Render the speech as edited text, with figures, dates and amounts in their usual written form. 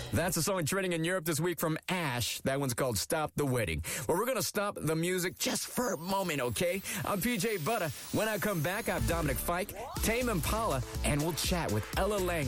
That's a song trending in Europe this week from Ash. That one's called Stop the Wedding. Well, we're going to stop the music just for a moment, okay? I'm PJ Butter. When I come back, I have Dominic Fike, Tame Impala, and we'll chat with Ella Lang.